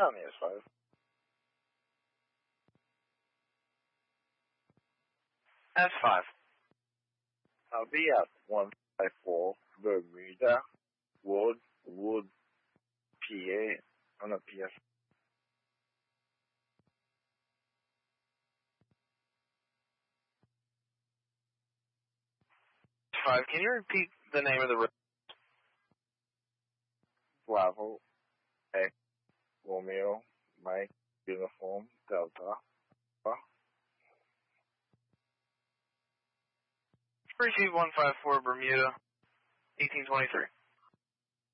County is 5. That's 5. I'll be at 154 Bermuda Wood, PA, on a PS. 5. Can you repeat the name of the road? Bravo, X, Romeo, Mike, Uniform, Delta. Receive 154 Bermuda, 1823.